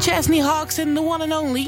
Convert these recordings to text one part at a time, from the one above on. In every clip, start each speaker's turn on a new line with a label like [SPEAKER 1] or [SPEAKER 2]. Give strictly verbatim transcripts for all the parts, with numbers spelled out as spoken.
[SPEAKER 1] Chesney Hawks en The One and Only.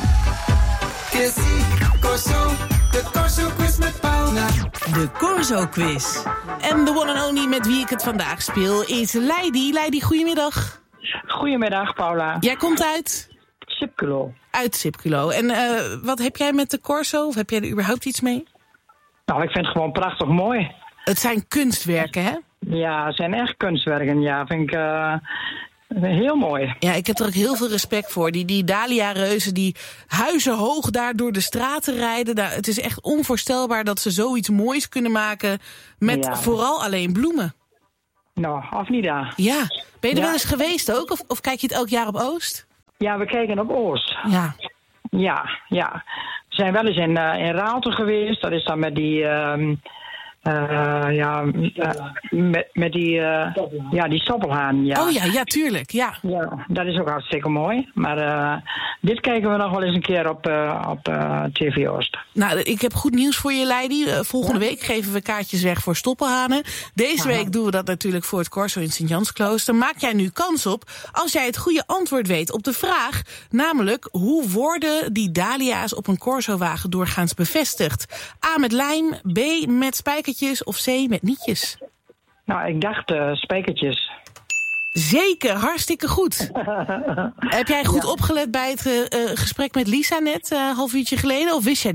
[SPEAKER 2] De Corso Quiz met Paula.
[SPEAKER 1] De Corso Quiz. En The One and Only met wie ik het vandaag speel is Leidi. Leidi, goedemiddag.
[SPEAKER 3] Goedemiddag, Paula.
[SPEAKER 1] Jij komt uit?
[SPEAKER 3] Sipculo.
[SPEAKER 1] Uit Sipculo. En uh, wat heb jij met de Corso? Of heb jij er überhaupt iets mee?
[SPEAKER 3] Nou, ik vind het gewoon prachtig mooi.
[SPEAKER 1] Het zijn kunstwerken, hè?
[SPEAKER 3] Ja, het zijn echt kunstwerken. Ja, vind ik uh, heel mooi.
[SPEAKER 1] Ja, ik heb er ook heel veel respect voor. Die, die Dahlia-reuzen die huizenhoog daar door de straten rijden. Nou, het is echt onvoorstelbaar dat ze zoiets moois kunnen maken met
[SPEAKER 3] Ja.
[SPEAKER 1] vooral alleen bloemen.
[SPEAKER 3] Nou, of niet daar?
[SPEAKER 1] Ja. Ben je er
[SPEAKER 3] Ja.
[SPEAKER 1] wel eens geweest ook? Of, of kijk je het elk jaar op Oost?
[SPEAKER 3] Ja, we kijken op Oost.
[SPEAKER 1] Ja.
[SPEAKER 3] Ja, ja. We zijn wel eens in, uh, in Raalte geweest. Dat is dan met die... Um, uh, ja, uh, met, met die... Uh, ja, die stoppelhaan. Ja.
[SPEAKER 1] Oh ja, ja, tuurlijk. Ja.
[SPEAKER 3] Ja, dat is ook hartstikke mooi. Maar uh, dit kijken we nog wel eens een keer op, uh, op uh, T V Oost.
[SPEAKER 1] Nou, ik heb goed nieuws voor je, Leidi. Uh, volgende week geven we kaartjes weg voor stoppelhanen. Deze
[SPEAKER 3] Aha.
[SPEAKER 1] week doen we dat natuurlijk voor het Corso in Sint-Jansklooster. Maak jij nu kans op als jij het goede antwoord weet op de vraag. Namelijk, hoe worden die dahlia's op een Corso-wagen doorgaans bevestigd? A met lijm, B met spijkertjes of C met nietjes?
[SPEAKER 3] Nou, ik dacht uh, spijkertjes.
[SPEAKER 1] Zeker, hartstikke goed. Heb jij goed
[SPEAKER 3] Ja.
[SPEAKER 1] opgelet bij het uh, gesprek met Lisa net, een uh, half uurtje geleden? Of wist jij